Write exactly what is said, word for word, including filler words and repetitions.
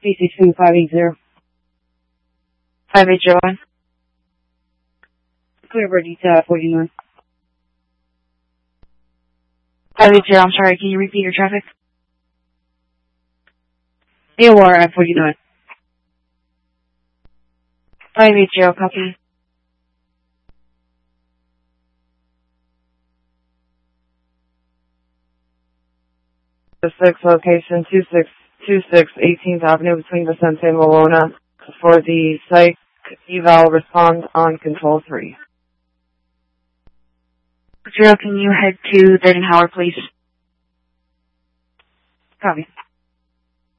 B C two five eight zero. five eight zero one. Clear for detail forty-nine. five eight zero, I'm sorry, can you repeat your traffic? A O R at forty-nine. five eight zero, copy. The six location two six two six eighteenth Avenue between Vicente and Walona for the psych eval respond on control three. Zero, can you head to Denhauer, please? Copy.